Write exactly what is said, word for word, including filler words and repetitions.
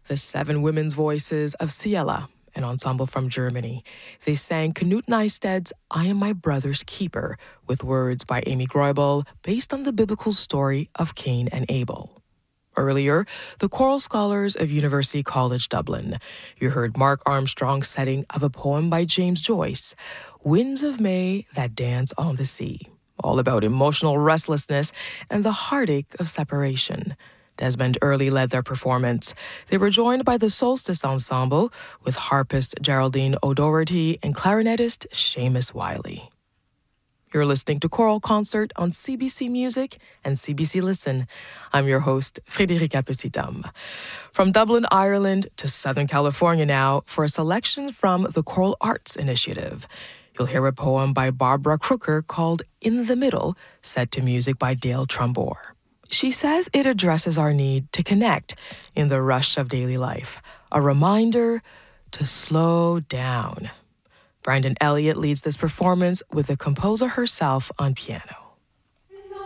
the seven women's voices of Ciela, an ensemble from Germany. They sang Knut Nysted's I Am My Brother's Keeper, with words by Amy Groibel, based on the biblical story of Cain and Abel. Earlier, the choral scholars of University College Dublin. You heard Mark Armstrong's setting of a poem by James Joyce, Winds of May That Dance on the Sea, all about emotional restlessness and the heartache of separation. Desmond Early led their performance. They were joined by the Solstice Ensemble with harpist Geraldine O'Doherty and clarinetist Seamus Wiley. You're listening to Choral Concert on C B C Music and C B C Listen. I'm your host, Frédérica Petit-Homme. From Dublin, Ireland to Southern California now for a selection from the Choral Arts Initiative. You'll hear a poem by Barbara Crooker called In the Middle, set to music by Dale Trumbore. She says it addresses our need to connect in the rush of daily life, a reminder to slow down. Brandon Elliott leads this performance with the composer herself on piano.